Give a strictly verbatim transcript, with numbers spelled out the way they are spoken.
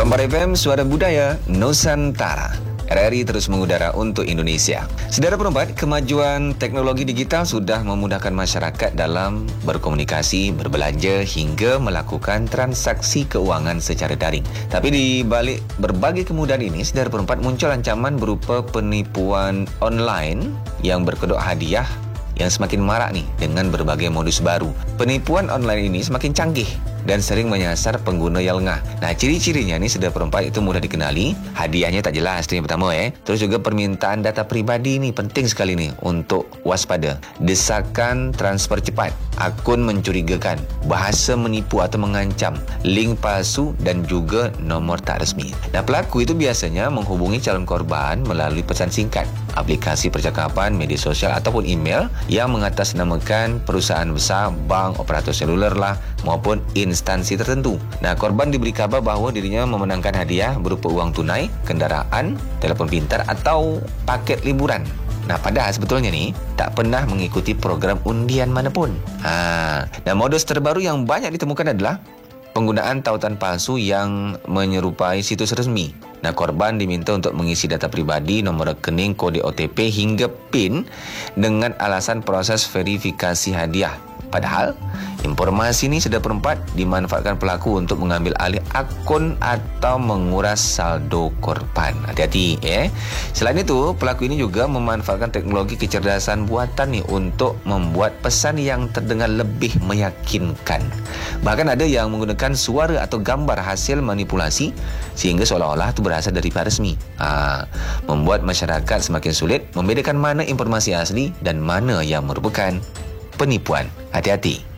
Rompar F M, Suara Budaya Nusantara. R R I terus mengudara untuk Indonesia. Saudara perempat, kemajuan teknologi digital sudah memudahkan masyarakat dalam berkomunikasi, berbelanja hingga melakukan transaksi keuangan secara daring. Tapi di balik berbagai kemudahan ini, saudara perempat, muncul ancaman berupa penipuan online yang berkedok hadiah yang semakin marak nih dengan berbagai modus baru. Penipuan online ini semakin canggih dan sering menyasar pengguna yang lengah. Nah, ciri-cirinya ni saudara perempat itu mudah dikenali. Hadiahnya tak jelas, itu yang pertama eh. Terus juga permintaan data pribadi ni penting sekali ni untuk waspada. Desakan transfer cepat, akun mencurigakan, bahasa menipu atau mengancam, link palsu dan juga nomor tak resmi. Nah, pelaku itu biasanya menghubungi calon korban melalui pesan singkat, aplikasi percakapan, media sosial ataupun email yang mengatasnamakan perusahaan besar, bank, operator seluler lah maupun instansi tertentu. Nah, korban diberi kabar bahawa dirinya memenangkan hadiah berupa uang tunai, kendaraan, telefon pintar atau paket liburan. Nah, padahal sebetulnya ni tak pernah mengikuti program undian manapun. Ha, nah, modus terbaru yang banyak ditemukan adalah penggunaan tautan palsu yang menyerupai situs resmi. Nah, korban diminta untuk mengisi data pribadi, nomor rekening, kode O T P hingga PIN dengan alasan proses verifikasi hadiah. Padahal, informasi ini sudah perempat dimanfaatkan pelaku untuk mengambil alih akun atau menguras saldo korban. Hati-hati eh. Selain itu, pelaku ini juga memanfaatkan teknologi kecerdasan buatan nih untuk membuat pesan yang terdengar lebih meyakinkan. Bahkan ada yang menggunakan suara atau gambar hasil manipulasi sehingga seolah-olah itu berasal dari pihak resmi. Ha, membuat masyarakat semakin sulit membedakan mana informasi asli dan mana yang merupakan penipuan. Hati-hati.